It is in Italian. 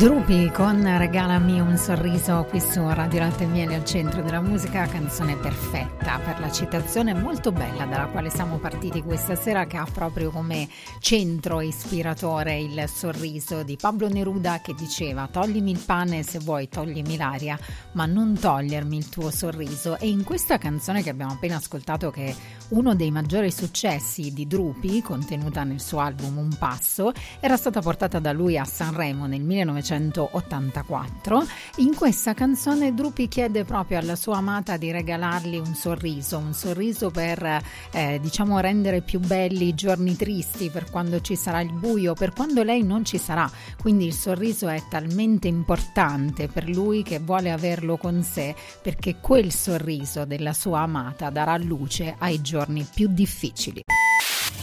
Drupi con Regalami un sorriso qui su Radio Latte e Miele al centro della musica, canzone perfetta per la citazione molto bella dalla quale siamo partiti questa sera, che ha proprio come centro ispiratore il sorriso di Pablo Neruda, che diceva: toglimi il pane se vuoi, toglimi l'aria, ma non togliermi il tuo sorriso. E in questa canzone che abbiamo appena ascoltato, che è uno dei maggiori successi di Drupi, contenuta nel suo album Un Passo, era stata portata da lui a Sanremo nel 1984. In questa canzone Drupi chiede proprio alla sua amata di regalargli un sorriso per diciamo rendere più belli i giorni tristi, per quando ci sarà il buio, per quando lei non ci sarà. Quindi il sorriso è talmente importante per lui che vuole averlo con sé, perché quel sorriso della sua amata darà luce ai giorni più difficili.